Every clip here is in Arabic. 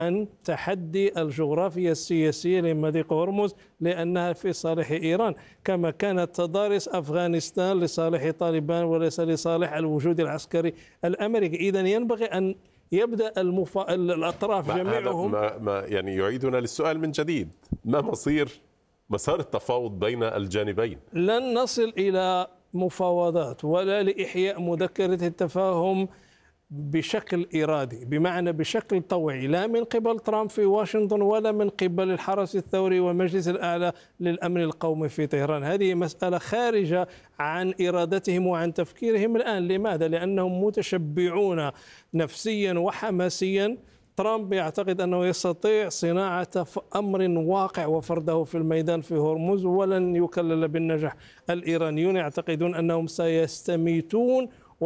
عن تحدي الجغرافيا السياسية لمضيق هرمز لأنها في صالح إيران، كما كانت تضارس أفغانستان لصالح طالبان وليس لصالح الوجود العسكري الأمريكي. إذن ينبغي أن يبدأ الأطراف جميعهم. ما يعني يعيدنا للسؤال من جديد، ما مسار التفاوض بين الجانبين؟ لن نصل إلى مفاوضات ولا لإحياء مذكرة التفاهم بشكل إرادي، بمعنى بشكل طوعي، لا من قبل ترامب في واشنطن ولا من قبل الحرس الثوري والمجلس الأعلى للأمن القومي في طهران. هذه مسألة خارجة عن إرادتهم وعن تفكيرهم الآن. لماذا؟ لأنهم متشبعون نفسيا وحماسيا. ترامب يعتقد أنه يستطيع صناعة أمر واقع وفرضه في الميدان في هرمز ولن يكلل بالنجاح. الإيرانيون يعتقدون أنهم سيستميتون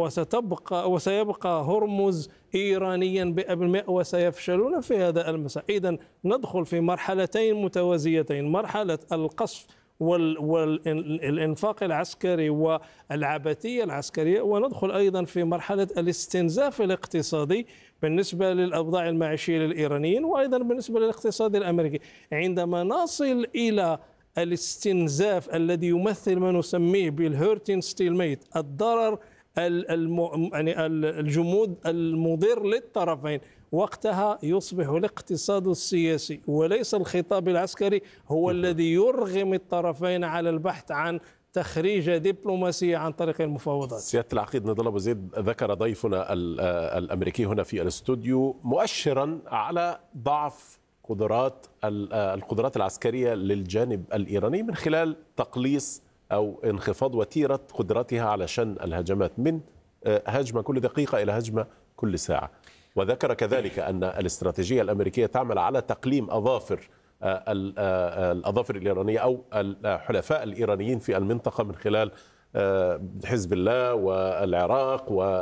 وسيبقى هرمز إيرانيا ب100% وسيفشلون في هذا المسار. إذن ندخل في مرحلتين متوازيتين، مرحلة القصف والإنفاق العسكري والعبثية العسكرية، وندخل أيضا في مرحلة الاستنزاف الاقتصادي بالنسبة للأوضاع المعيشية للإيرانيين وأيضا بالنسبة للاقتصاد الأمريكي. عندما نصل إلى الاستنزاف الذي يمثل ما نسميه بالهيرتين ستيلميت، الضرر يعني الجمود المضر للطرفين، وقتها يصبح الاقتصاد السياسي وليس الخطاب العسكري هو الذي يرغم الطرفين على البحث عن تخريج دبلوماسية عن طريق المفاوضات. سيادة العقيد نضال أبو زيد، ذكر ضيفنا الأمريكي هنا في الاستوديو مؤشرا على ضعف القدرات العسكرية للجانب الإيراني من خلال تقليص أو انخفاض وتيرة قدرتها على شن الهجمات، من هجمة كل دقيقة إلى هجمة كل ساعة. وذكر كذلك أن الاستراتيجية الأمريكية تعمل على تقليم الأظافر الإيرانية أو الحلفاء الإيرانيين في المنطقة من خلال حزب الله والعراق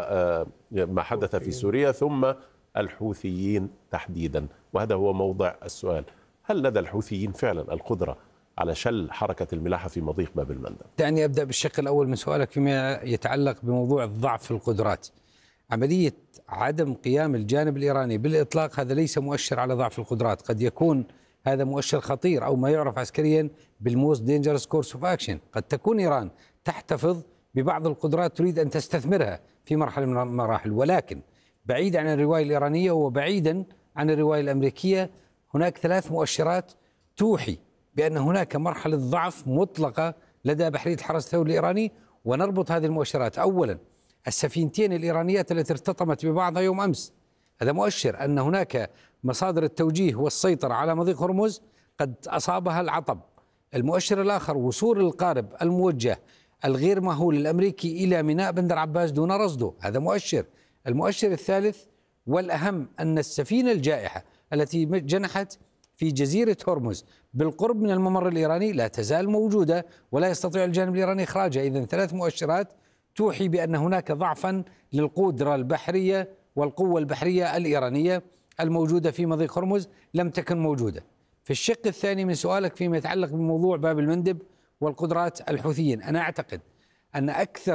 وما حدث في سوريا ثم الحوثيين تحديدا. وهذا هو موضع السؤال، هل لدى الحوثيين فعلا القدرة على شل حركة الملاحة في مضيق باب المندب؟ دعني أبدأ بالشق الأول من سؤالك فيما يتعلق بموضوع الضعف في القدرات. عملية عدم قيام الجانب الإيراني بالإطلاق هذا ليس مؤشر على ضعف القدرات، قد يكون هذا مؤشر خطير أو ما يعرف عسكريا بالموست دينجرس كورس اوف اكشن. قد تكون إيران تحتفظ ببعض القدرات تريد أن تستثمرها في مرحلة من المراحل، ولكن بعيد عن الرواية الإيرانية وبعيدا عن الرواية الأمريكية هناك 3 مؤشرات توحي بأن هناك مرحلة ضعف مطلقة لدى بحرية الحرس الثوري الإيراني. ونربط هذه المؤشرات، أولا السفينتين الإيرانيات التي ارتطمت ببعضها يوم أمس، هذا مؤشر أن هناك مصادر التوجيه والسيطرة على مضيق هرمز قد أصابها العطب. المؤشر الآخر وصول القارب الموجه الغير مهول الأمريكي إلى ميناء بندر عباس دون رصده، هذا مؤشر. المؤشر الثالث والأهم أن السفينة الجائحة التي جنحت في جزيرة هرمز بالقرب من الممر الإيراني لا تزال موجودة ولا يستطيع الجانب الإيراني إخراجها. إذن 3 مؤشرات توحي بأن هناك ضعفا للقدرة البحرية والقوة البحرية الإيرانية الموجودة في مضيق هرمز لم تكن موجودة. في الشق الثاني من سؤالك فيما يتعلق بموضوع باب المندب والقدرات الحوثيين، أنا أعتقد أن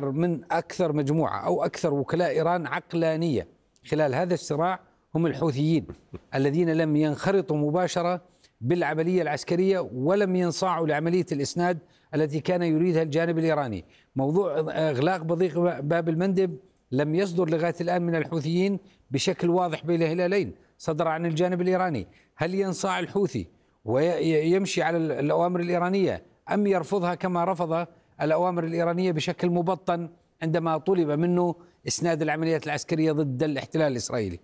أكثر مجموعة أو أكثر وكلاء إيران عقلانية خلال هذا الصراع هم الحوثيين الذين لم ينخرطوا مباشرة بالعملية العسكرية ولم ينصاعوا لعملية الإسناد التي كان يريدها الجانب الإيراني. موضوع إغلاق مضيق باب المندب لم يصدر لغاية الآن من الحوثيين بشكل واضح بين الهلالين، صدر عن الجانب الإيراني. هل ينصاع الحوثي ويمشي على الأوامر الإيرانية أم يرفضها كما رفض الأوامر الإيرانية بشكل مبطن عندما طلب منه إسناد العمليات العسكرية ضد الاحتلال الإسرائيلي؟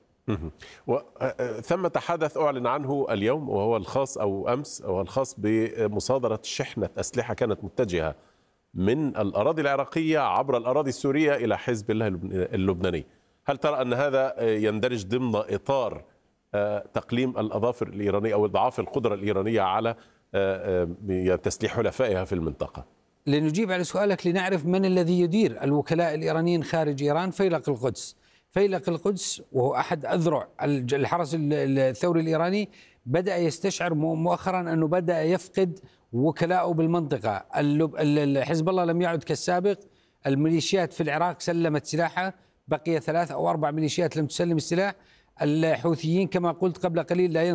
ثمة حدث أعلن عنه اليوم وهو الخاص أو أمس وهو الخاص بمصادرة شحنة أسلحة كانت متجهة من الأراضي العراقية عبر الأراضي السورية إلى حزب الله اللبناني. هل ترى أن هذا يندرج ضمن إطار تقليم الأظافر الإيرانية أو إضعاف القدرة الإيرانية على تسليح حلفائها في المنطقة؟ لنجيب على سؤالك لنعرف من الذي يدير الوكلاء الإيرانيين خارج إيران. فيلق القدس وهو أحد أذرع الحرس الثوري الإيراني بدأ يستشعر مؤخرا أنه بدأ يفقد وكلاءه بالمنطقة. حزب الله لم يعد كالسابق، الميليشيات في العراق سلمت سلاحها، بقي 3 أو 4 ميليشيات لم تسلم السلاح. الحوثيين كما قلت قبل قليل لا